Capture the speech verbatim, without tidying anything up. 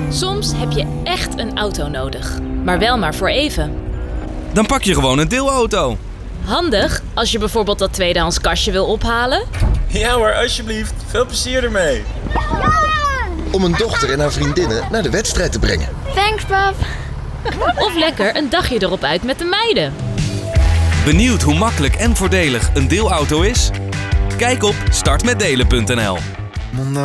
Soms heb je echt een auto nodig, maar wel maar voor even. Dan pak je gewoon een deelauto. Handig als je bijvoorbeeld dat tweedehands kastje wil ophalen. Ja hoor, alsjeblieft. Veel plezier ermee. Om een dochter en haar vriendinnen naar de wedstrijd te brengen. Thanks, pap. Of lekker een dagje erop uit met de meiden. Benieuwd hoe makkelijk en voordelig een deelauto is? Kijk op start met delen punt n l.